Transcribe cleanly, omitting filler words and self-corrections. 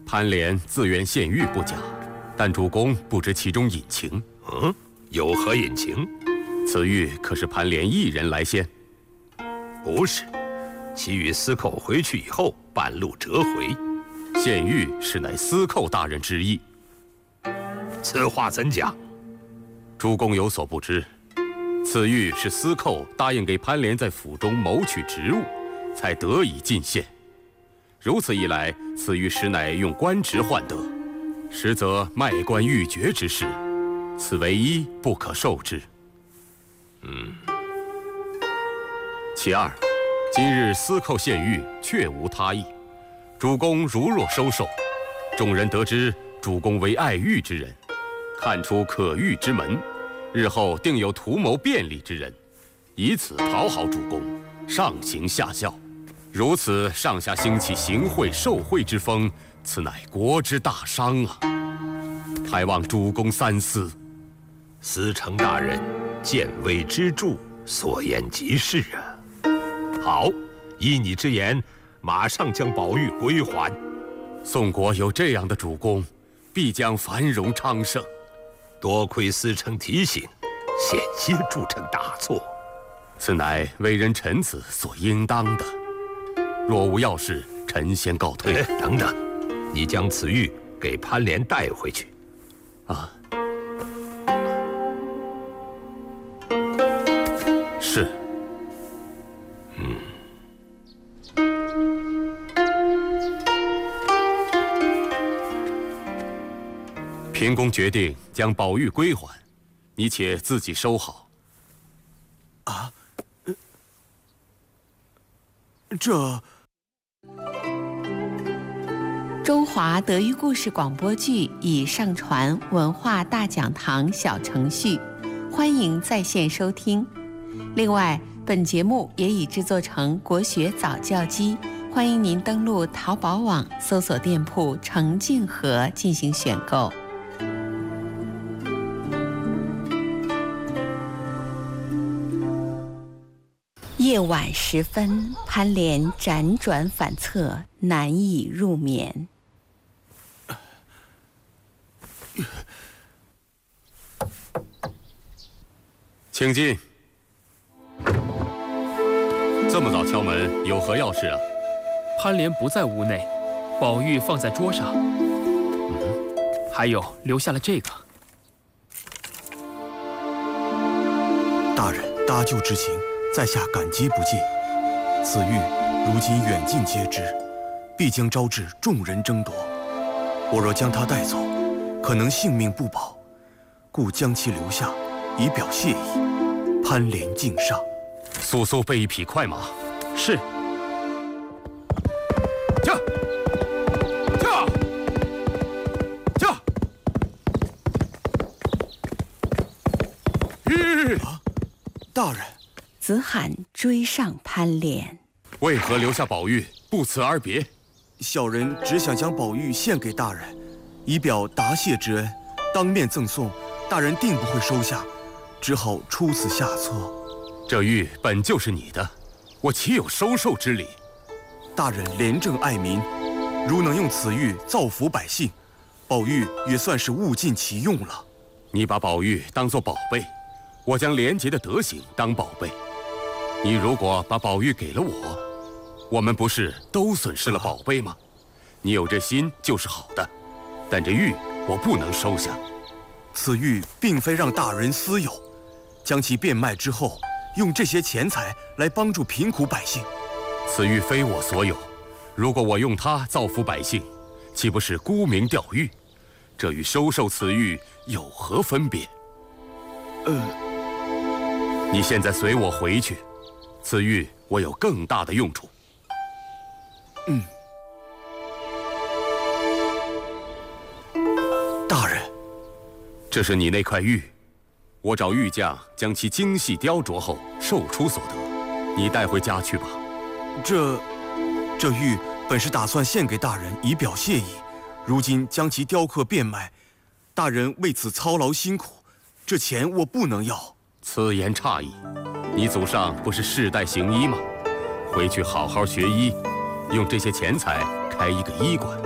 潘廉自愿献玉不假，但主公不知其中隐情。 有何隐情？ 此玉可是潘廉一人来献？ 不是，其与司寇回去以后，半路折回。 献玉是乃司寇大人之意。 此话怎讲？ 主公有所不知，此玉是司寇答应给潘廉在府中谋取职务，才得以进献。如此一来，此玉实乃用官职换得，实则卖官鬻爵之事，此为一不可受之。其二，今日司寇献玉，确无他意。主公如若收受，众人得知主公为爱玉之人，看出可遇之门，日后定有图谋便利之人，以此讨好主公，上行下效。如此上下兴起行贿受贿之风，此乃国之大伤啊！还望主公三思。 司成大人见微知著，所言极是啊。好，依你之言，马上将宝玉归还。 宋国有这样的主公，必将繁荣昌盛。 多亏司成提醒，险些铸成大错。 此乃为人臣子所应当的。若无要事，臣先告退。 等等，你将此玉给潘廉带回去。 是。平公决定将宝玉归还，你且自己收好。 这中华德育故事广播剧已上传文化大讲堂小程序，欢迎在线收听。另外，本节目也已制作成国学早教机，欢迎您登录淘宝网搜索店铺程静和进行选购。夜晚时分，潘廉辗转反侧，难以入眠。 请进。这么早敲门，有何要事啊？ 潘廉不在屋内，宝玉放在桌上。还有留下了这个。 大人搭救之情，在下感激不尽。此玉如今远近皆知，必将招致众人争夺。我若将他带走，可能性命不保，故将其留下，以表谢意。潘廉敬上。 速速备一匹快马。 是。 驾！驾！驾！ 大人。 子罕追上潘廉。 为何留下宝玉，不辞而别？ 小人只想将宝玉献给大人，以表答谢之恩。当面赠送，大人定不会收下，只好出此下策。 这玉本就是你的，我岂有收受之理？ 大人廉政爱民，如能用此玉造福百姓，宝玉也算是物尽其用了。 你把宝玉当作宝贝，我将廉洁的德行当宝贝。你如果把宝玉给了我，我们不是都损失了宝贝吗？你有这心就是好的，但这玉我不能收下。 此玉并非让大人私有，将其变卖之后，用这些钱财来帮助贫苦百姓。 此玉非我所有，如果我用它造福百姓，岂不是沽名钓誉？这与收受此玉有何分别？你现在随我回去，此玉我有更大的用处。 大人， 这是你那块玉，我找玉匠将其精细雕琢后售出所得，你带回家去吧。 这玉本是打算献给大人以表谢意，如今将其雕刻变卖，大人为此操劳辛苦，这钱我不能要。 此言差矣，你祖上不是世代行医吗？回去好好学医，用这些钱财开一个医馆，